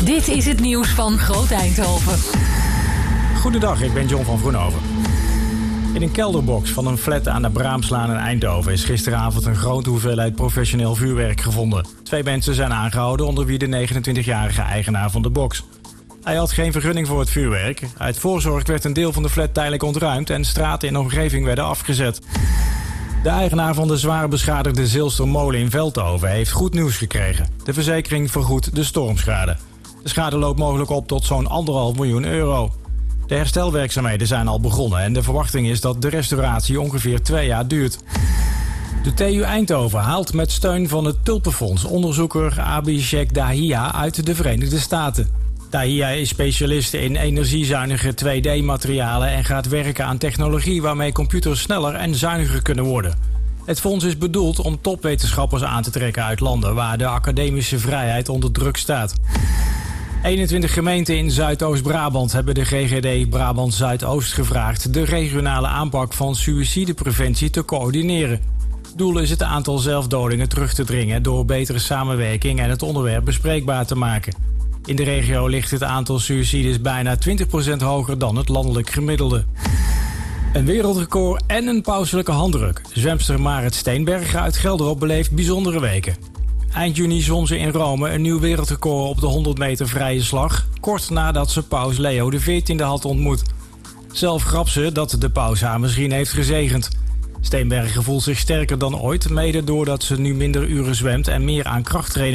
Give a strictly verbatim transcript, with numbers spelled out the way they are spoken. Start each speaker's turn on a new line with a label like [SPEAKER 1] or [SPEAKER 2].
[SPEAKER 1] Dit is het nieuws van Groot Eindhoven.
[SPEAKER 2] Goedendag, ik ben John van Vroenhoven. In een kelderbox van een flat aan de Braamslaan in Eindhoven is gisteravond een grote hoeveelheid professioneel vuurwerk gevonden. Twee mensen zijn aangehouden, onder wie de negenentwintigjarige eigenaar van de box. Hij had geen vergunning voor het vuurwerk. Uit voorzorg werd een deel van de flat tijdelijk ontruimd en straten in de omgeving werden afgezet. De eigenaar van de zwaar beschadigde Zilstermolen in Veldhoven heeft goed nieuws gekregen. De verzekering vergoedt de stormschade. De schade loopt mogelijk op tot zo'n anderhalf miljoen euro. De herstelwerkzaamheden zijn al begonnen en de verwachting is dat de restauratie ongeveer twee jaar duurt. De T U Eindhoven haalt met steun van het Tulpenfonds onderzoeker Abhishek Dahiya uit de Verenigde Staten. Dahiya is specialist in energiezuinige twee D-materialen en gaat werken aan technologie waarmee computers sneller en zuiniger kunnen worden. Het fonds is bedoeld om topwetenschappers aan te trekken uit landen waar de academische vrijheid onder druk staat. eenentwintig gemeenten in Zuidoost-Brabant hebben de G G D Brabant Zuidoost gevraagd de regionale aanpak van suïcidepreventie te coördineren. Doel is het aantal zelfdodingen terug te dringen door betere samenwerking en het onderwerp bespreekbaar te maken. In de regio ligt het aantal suïcides bijna twintig procent hoger dan het landelijk gemiddelde. Een wereldrecord en een pauselijke handdruk. Zwemster Marit Steenbergen uit Gelderop beleeft bijzondere weken. Eind juni zwom ze in Rome een nieuw wereldrecord op de honderd meter vrije slag, kort nadat ze paus Leo de veertiende had ontmoet. Zelf grapt ze dat de paus haar misschien heeft gezegend. Steenbergen voelt zich sterker dan ooit, mede doordat ze nu minder uren zwemt en meer aan krachttraining